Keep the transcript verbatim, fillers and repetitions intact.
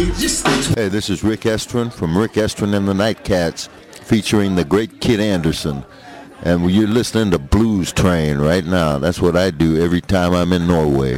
Hey, this is Rick Estrin from Rick Estrin and the Nightcats, featuring the great Kid Anderson. And you're listening to Blues Train right now. That's what I do every time I'm in Norway.